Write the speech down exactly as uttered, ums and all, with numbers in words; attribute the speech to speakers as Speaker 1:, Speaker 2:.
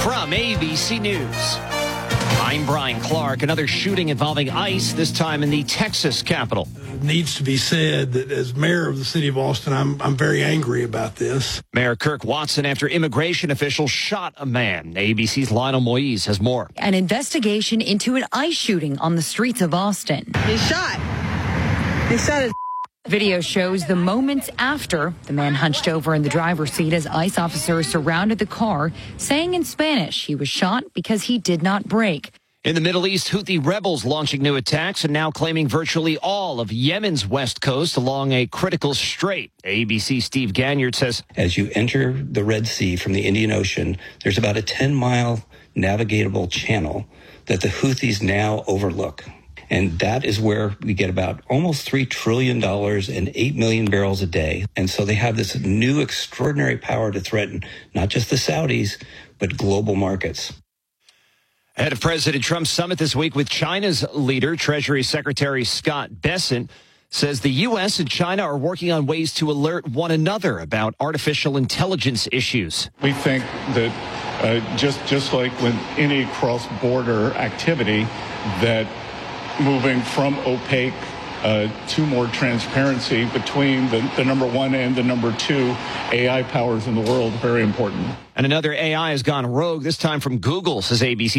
Speaker 1: From A B C News, I'm Brian Clark. Another shooting involving ICE, this time in the Texas Capitol.
Speaker 2: It needs to be said that as mayor of the city of Austin, I'm, I'm very angry about this.
Speaker 1: Mayor Kirk Watson after immigration officials shot a man. A B C's Lionel Moise has more.
Speaker 3: An investigation into an ICE shooting on the streets of Austin.
Speaker 4: He shot. He shot his...
Speaker 3: Video shows the moments after the man hunched over in the driver's seat as ICE officers surrounded the car, saying in Spanish he was shot because he did not brake.
Speaker 1: In the Middle East, Houthi rebels launching new attacks and now claiming virtually all of Yemen's west coast along a critical strait. A B C's Steve Ganyard says,
Speaker 5: as you enter the Red Sea from the Indian Ocean, there's about a ten-mile navigable channel that the Houthis now overlook. And that is where we get about almost three trillion dollars and eight million barrels a day. And so they have this new extraordinary power to threaten not just the Saudis, but global markets.
Speaker 1: Ahead of President Trump's summit this week with China's leader, Treasury Secretary Scott Bessent says the U S and China are working on ways to alert one another about artificial intelligence issues.
Speaker 6: We think that uh, just, just like with any cross-border activity, that moving from opaque uh, to more transparency between the, the number one and the number two A I powers in the world, very important.
Speaker 1: And another A I has gone rogue, this time from Google, says A B C.